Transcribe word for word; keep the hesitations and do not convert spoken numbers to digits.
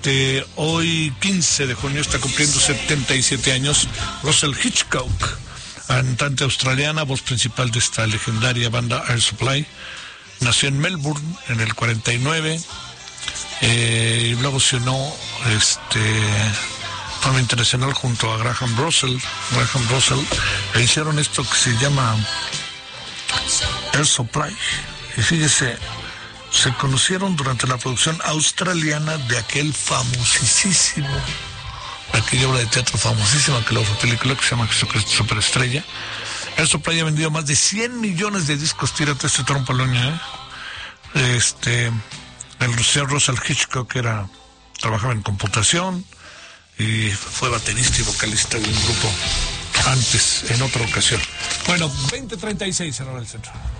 Este, hoy quince de junio está cumpliendo setenta y siete años Russell Hitchcock, cantante australiana, voz principal de esta legendaria banda Air Supply. Nació en Melbourne en el cuarenta y nueve, eh, y luego se unió este, de forma internacional junto a Graham Russell. Graham Russell e hicieron esto que se llama Air Supply. Y fíjese, se conocieron durante la producción australiana de aquel famosísimo, aquella obra de teatro famosísima que luego fue película, que se llama Superestrella. Air Supply ha vendido más de cien millones de discos. Tírate este trompoloña, ¿eh? Este, el señor Russell Hitchcock era, trabajaba en computación y fue baterista y vocalista de un grupo antes, en otra ocasión. Bueno, veinte treinta y seis, cerró el centro.